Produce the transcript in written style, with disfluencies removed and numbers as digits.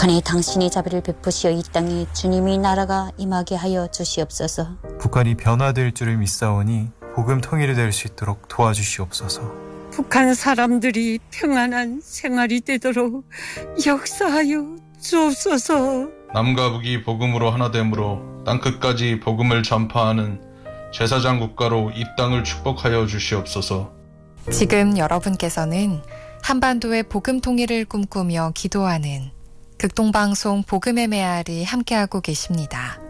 북한이 당신이 자비를 베푸시어 이 땅에 주님의 나라가 임하게 하여 주시옵소서. 북한이 변화될 줄을 믿사오니 복음 통일이 될 수 있도록 도와주시옵소서. 북한 사람들이 평안한 생활이 되도록 역사하여 주옵소서. 남과 북이 복음으로 하나됨으로 땅끝까지 복음을 전파하는 제사장 국가로 이 땅을 축복하여 주시옵소서. 지금 여러분께서는 한반도의 복음 통일을 꿈꾸며 기도하는 극동방송 복음의 메아리 함께하고 계십니다.